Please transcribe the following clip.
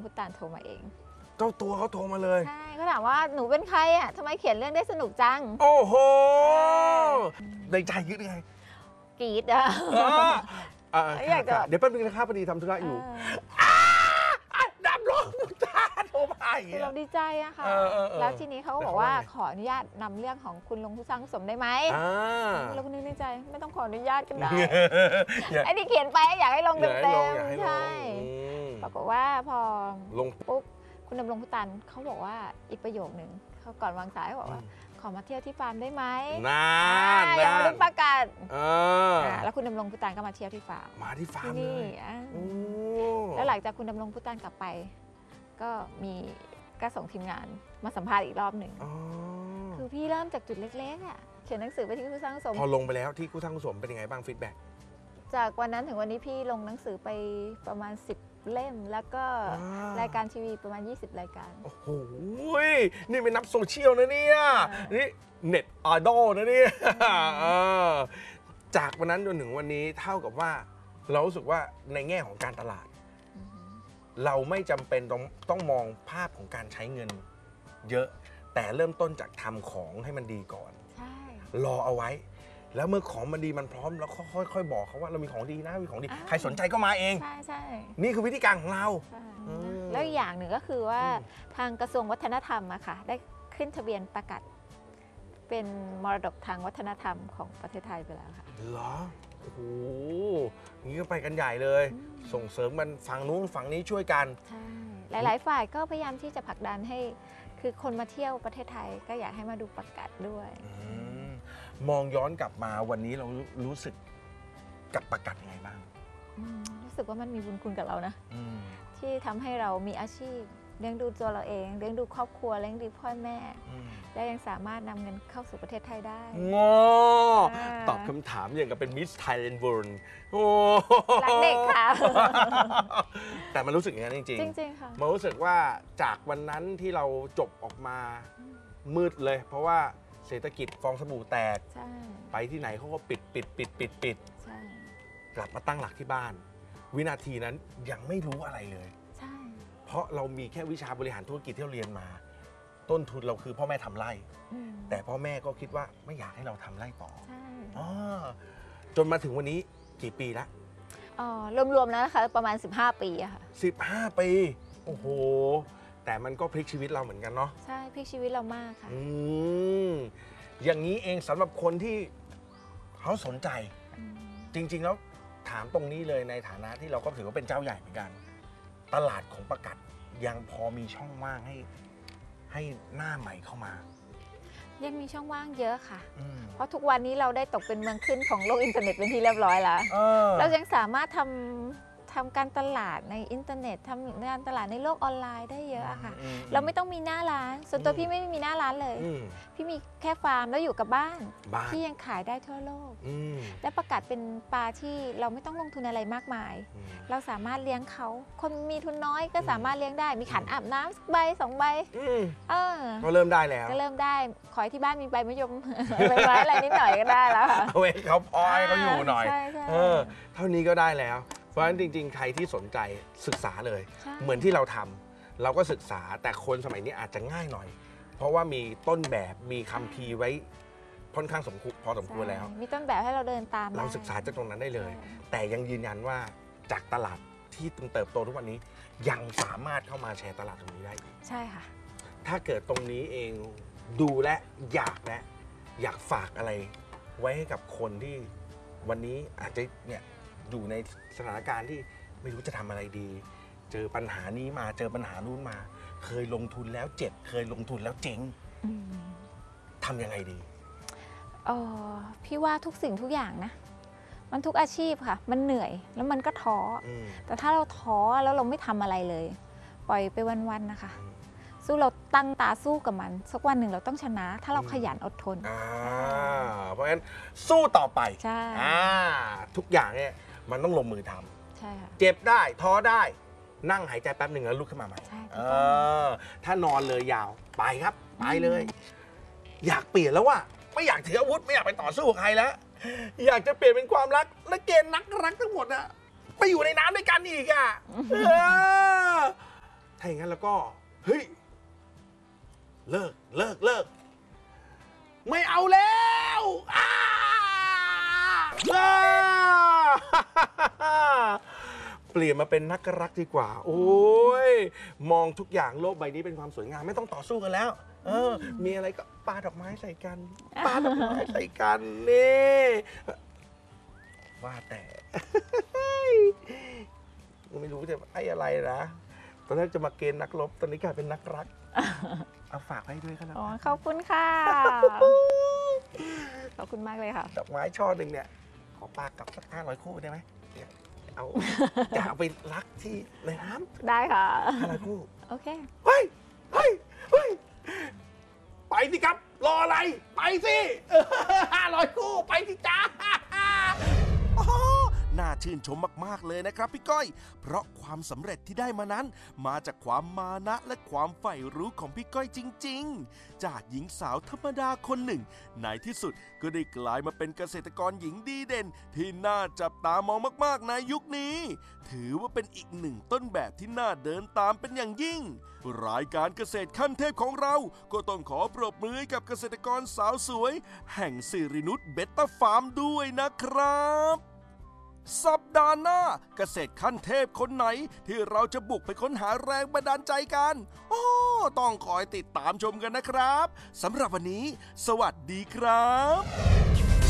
พุตานโทรมาเองเจ้าตัวเขาโทรมาเลยใช่เขาถามว่าหนูเป็นใครอ่ะทำไมเขียนเรื่องได้สนุกจังโอ้โหในใจคิดยังไงกรี๊ดอ่ะอยากจะเดี๋ยวแป๊บนึงนะครับพอดีทำธุระอยู่ดับลงพุตานโทรมาเราดีใจอะค่ะแล้วทีนี้เขาก็บอกว่าขออนุญาตนำเรื่องของคุณลุงผู้สร้างสมได้ไหมเราก็นึกในใจไม่ต้องขออนุญาตกันได้ไอ้ที่เขียนไปอยากให้ลงเต็มๆใช่ปรากฏว่าพอลงปุ๊บคุณดำรงพุตานเขาบอกว่าอีกประโยคหนึ่งเขาก่อนวางสายเขาบอกว่าขอมาเที่ยวที่ฟาร์มได้ไหมยังไม่ได้ประกาศแล้วคุณดำรงพุตานก็มาเที่ยวที่ฟาร์มมาที่ฟาร์มเลยแล้วหลังจากคุณดำรงพุตานกลับไปก็ส่งทีมงานมาสัมภาษณ์อีกรอบหนึ่งคือพี่เริ่มจากจุดเล็กๆอ่ะเขียนหนังสือไปที่คู่สร้างสมพอลงไปแล้วที่คู่สร้างสมเป็นยังไงบ้างฟีดแบ็กจากวันนั้นถึงวันนี้พี่ลงหนังสือไปประมาณ10เล่มแล้วก็รายการทีวีประมาณ20รายการโอ้โหนี่เป็นนักโซเชียลนะเนี่ยนี่เน็ตไอดอลนะเนี่ยจากวันนั้นจนถึงวันนี้เท่ากับว่าเรารู้สึกว่าในแง่ของการตลาดเราไม่จำเป็นต้องมองภาพของการใช้เงินเยอะแต่เริ่มต้นจากทำของให้มันดีก่อนรอเอาไว้แล้วเมื่อของมันดีมันพร้อมแล้วค่อยๆบอกเขาว่าเรามีของดีนะมีของดีใครสนใจก็มาเองใช่นี่คือวิธีการของเราแล้วอีกอย่างหนึ่งก็คือว่าทางกระทรวงวัฒนธรรมอะค่ะได้ขึ้นทะเบียนประกาศเป็นมรดกทางวัฒนธรรมของประเทศไทยไปแล้วค่ะเหรอโอ้โหงี้ก็ไปกันใหญ่เลยส่งเสริมมันฝั่งนู้นฝั่งนี้ช่วยกันใช่หลายๆฝ่ายก็พยายามที่จะผลักดันให้คือคนมาเที่ยวประเทศไทยก็อยากให้มาดูประกาศด้วยมองย้อนกลับมาวันนี้เรารู้สึกกับประกาศยังไงบ้างรู้สึกว่ามันมีบุญคุณกับเรานะที่ทำให้เรามีอาชีพเลี้ยงดูตัวเราเองเลี้ยงดูครอบครัวเลี้ยงดูพ่อแม่และยังสามารถนำเงินเข้าสู่ประเทศไทยได้ตอบคำถามอย่างกับเป็นมิสไทยแลนด์เวิลด์รักเด็กค่ะแต่มันรู้สึกอย่างนั้นจริงๆค่ะมันรู้สึกว่าจากวันนั้นที่เราจบออกมามืดเลยเพราะว่าเศรษฐกิจฟองสบู่แตกไปที่ไหนเขาก็ปิดกลับมาตั้งหลักที่บ้านวินาทีนั้นยังไม่รู้อะไรเลยเพราะเรามีแค่วิชาบริหารธุรกิจที่เราเรียนมาต้นทุนเราคือพ่อแม่ทำไร่แต่พ่อแม่ก็คิดว่าไม่อยากให้เราทำไร่ต่อจนมาถึงวันนี้กี่ปีแล้วรวมๆแล้วนะคะประมาณ15 ปีอะค่ะ 15 ปีโอ้โหแต่มันก็พลิกชีวิตเราเหมือนกันเนาะใช่พลิกชีวิตเรามากค่ะอย่างนี้เองสำหรับคนที่เขาสนใจจริงๆแล้วถามตรงนี้เลยในฐานะที่เราก็ถือว่าเป็นเจ้าใหญ่เหมือนกันตลาดของประกาศยังพอมีช่องว่างให้หน้าใหม่เข้ามายังมีช่องว่างเยอะค่ะเพราะทุกวันนี้เราได้ตกเป็นเมืองขึ้นของโลกอินเทอร์เน็ตเป็นที่เรียบร้อยแล้วเรายังสามารถทำการตลาดในอินเทอร์เน็ตทำการตลาดในโลกออนไลน์ได้เยอะค่ะเราไม่ต้องมีหน้าร้านส่วนตัวพี่ไม่มีหน้าร้านเลยพี่มีแค่ฟาร์มแล้วอยู่กับบ้านที่ยังขายได้ทั่วโลกและประกาศเป็นปลาที่เราไม่ต้องลงทุนอะไรมากมายเราสามารถเลี้ยงเขาคนมีทุนน้อยก็สามารถเลี้ยงได้มีขันอาบน้ำใบ2 ใบก็เริ่มได้แล้วก็เริ่มได้ขอที่บ้านมีใบมะยมใบไม้อะไรนิดหน่อยก็ได้แล้วเอาไว้เขาพอให้เขาอยู่หน่อยเท่านี้ก็ได้แล้วเพราะฉะนั้นจริงๆใครที่สนใจศึกษาเลยเหมือนที่เราทำเราก็ศึกษาแต่คนสมัยนี้อาจจะง่ายหน่อยเพราะว่ามีต้นแบบมีคัมภีร์ไว้ค่อนข้างพอสมควรแล้วมีต้นแบบให้เราเดินตามเราศึกษาจากตรงนั้นได้เลยแต่ยังยืนยันว่าจากตลาดที่เติบโตทุกวันนี้ยังสามารถเข้ามาแชร์ตลาดตรงนี้ได้ใช่ค่ะถ้าเกิดตรงนี้เองดูและอยากฝากอะไรไว้ให้กับคนที่วันนี้อาจจะเนี่ยอยู่ในสถานการณ์ที่ไม่รู้จะทำอะไรดีเจอปัญหานี้มาเจอปัญหานู้นมาเคยลงทุนแล้วเจ็บเคยลงทุนแล้วเจ๊งทำยังไงดีพี่ว่าทุกสิ่งทุกอย่างนะมันทุกอาชีพค่ะมันเหนื่อยแล้วมันก็ท้อแต่ถ้าเราท้อแล้วเราไม่ทำอะไรเลยปล่อยไปวันๆนะคะสู้เราตั้งตาสู้กับมันสักวันหนึ่งเราต้องชนะถ้าเราขยันอดทนเพราะฉะนั้นสู้ต่อไปใช่ทุกอย่างเนี่ยมันต้องลงมือทำใช่ค่ะเจ็บได้ท้อได้นั่งหายใจแป๊บหนึ่งแล้วลุกขึ้นมาใหม่ถ้านอนเลยยาวไปครับไปเลยอยากเปลี่ยนแล้วว่ะไม่อยากถืออาวุธไม่อยากไปต่อสู้กับใครแล้วอยากจะเปลี่ยนเป็นความรักและเกณฑ์นักรักทั้งหมดอะไปอยู่ในน้ำด้วยกันอีกอะถ้าอย่างนั้นแล้วก็เฮ้ยเลิกไม่เอาแล้วเปลี่ยนมาเป็นนักรักดีกว่าโอ้ยมองทุกอย่างโลกใบนี้เป็นความสวยงามไม่ต้องต่อสู้กันแล้วมีอะไรก็ปาดอกไม้ใส่กันปาดอกไม้ใส่กันนี่ว่าแต่ ไม่รู้จะไอ้อะไรนะตอนแรกจะมาเกณฑ์นักรบตอนนี้กลายเป็นนักรักเอาฝากไว้ด้วยครับอ๋อขอบคุณค่ะขอบคุณมากเลยค่ะดอกไม้ช่อหนึ่งเนี่ยขอปากกับสัก500 คู่ได้ไหมเอาจะเอาไปรักที่ในน้ำได้ค่ะ 500 คู่โอเคเฮ้ยไปสิครับรออะไรไปสิ500 คู่ไปสิจ้าน่าชื่นชมมากๆเลยนะครับพี่ก้อยเพราะความสำเร็จที่ได้มานั้นมาจากความมานะและความใฝ่รู้ของพี่ก้อยจริงๆจากหญิงสาวธรรมดาคนหนึ่งในที่สุดก็ได้กลายมาเป็นเกษตรกรหญิงดีเด่นที่น่าจับตามองมากๆในยุคนี้ถือว่าเป็นอีกหนึ่งต้นแบบที่น่าเดินตามเป็นอย่างยิ่งรายการเกษตรขั้นเทพของเราก็ต้องขอปรบมือให้กับเกษตรกรสาวสวยแห่งสิรินุชเบตเตอร์ฟาร์มด้วยนะครับสัปดาห์หน้าเกษตรขั้นเทพคนไหนที่เราจะบุกไปค้นหาแรงบันดาลใจกันต้องคอยติดตามชมกันนะครับสำหรับวันนี้สวัสดีครับ